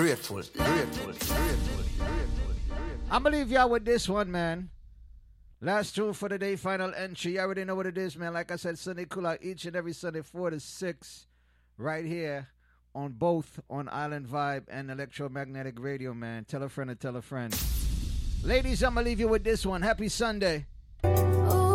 Grateful. I'm gonna leave y'all with this one, man. Last tune for the day, final entry. You already know what it is, man. Like I said, Sunday Cool Out each and every Sunday, 4 to 6, right here on both on Island Vibe and Electromagnetic Radio, man. Tell a friend and tell a friend. Ladies, I'm gonna leave you with this one. Happy Sunday.